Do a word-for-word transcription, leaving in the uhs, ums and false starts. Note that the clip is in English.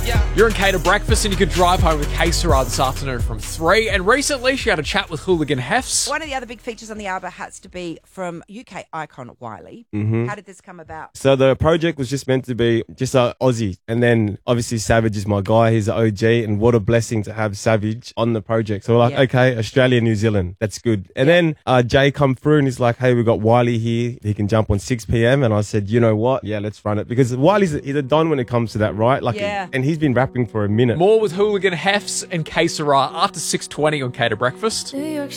You're in Cater Breakfast and you can drive home with K Sarah this afternoon from three. And recently she had a chat with Hooligan Hefs. One of the other big features on the album has to be from U K icon Wiley. Mm-hmm. How did this come about? So the project was just meant to be just a Aussie. And then obviously Savage is my guy. He's an O G. And what a blessing to have Savage on the project. So we're like, Yeah. okay, Australia, New Zealand. That's good. And Yeah. then uh, Jay come through and he's like, hey, we got Wiley here. He can jump on six p.m. And I said, you know what? Yeah, let's run it. Because Wiley's a, he's a don when it comes to that, right? Like, Yeah. And he's been rapping for a minute. More with Hooligan Hefs and K Sarah after six twenty on Cater Breakfast. New York